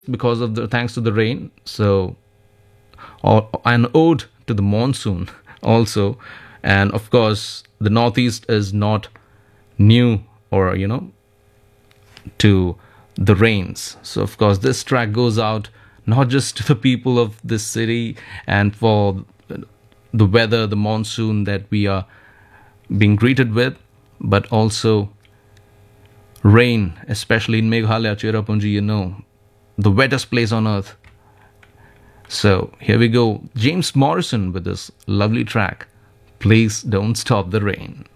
because of the thanks to the rain. So, or an ode to the monsoon also. And of course, the Northeast is not new, or to the rains. So of course, this track goes out not just to the people of this city and for the weather, the monsoon that we are being greeted with, but also rain, especially in Meghalaya, Cherrapunji, the wettest place on earth. So here we go. James Morrison with this lovely track. Please don't stop the rain.